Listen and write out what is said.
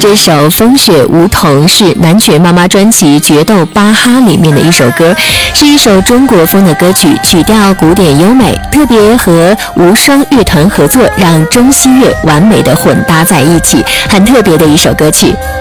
这首《风雪梧桐》是南拳妈妈专辑《决斗巴哈》里面的一首歌，是一首中国风的歌曲，曲调古典优美，特别和无声乐团合作，让中西乐完美的混搭在一起，很特别的一首歌曲。